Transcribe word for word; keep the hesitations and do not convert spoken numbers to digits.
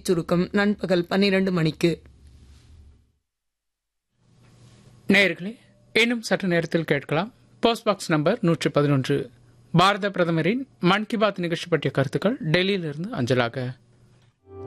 செய்திச் சுருக்கம் நண்பகல் பன்னிரண்டு மணிக்கு. நேயர்களே, இன்னும் சற்று நேரத்தில் கேட்கலாம் போஸ்ட் பாக்ஸ் நம்பர் நூற்றி பதினொன்று. பாரத பிரதமரின் மன் கி பாத் நிகழ்ச்சி பற்றிய கருத்துக்கள் டெல்லியிலிருந்து அஞ்சலாக.